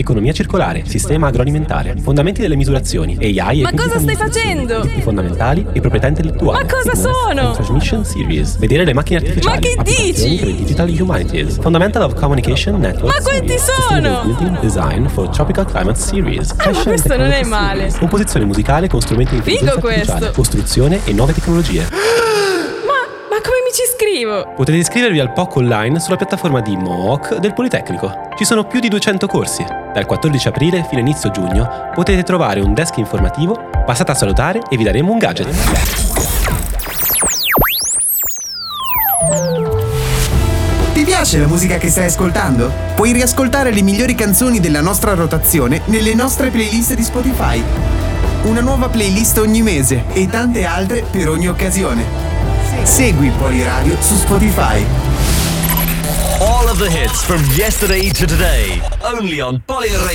economia circolare, sistema agroalimentare, fondamenti delle misurazioni, AI e Ma cosa stai facendo? diritti fondamentali e proprietà intellettuale. Ma cosa Signals sono? and Transmission Series. Vedere le macchine artificiali. Ma che applicazioni dici? per il Digital Humanities. Fundamental of Communication Network. Ma quanti Series. sono? Sustainable Building Design for Tropical Climate Series. ma questo non è male. Series. Composizione musicale con strumenti di intelligenza Figo artificiale. questo. Costruzione e nuove tecnologie. Ma come mi ci iscrivo? Potete iscrivervi al POC online sulla piattaforma di MOOC del Politecnico. Ci sono più di 200 corsi. Dal 14 aprile fino a inizio giugno potete trovare un desk informativo, passate a salutare e vi daremo un gadget. Ti piace la musica che stai ascoltando? Puoi riascoltare le migliori canzoni della nostra rotazione nelle nostre playlist di Spotify. Una nuova playlist ogni mese e tante altre per ogni occasione. Segui Poliradio su Spotify. All of the hits from yesterday to today, only on Poly Radio.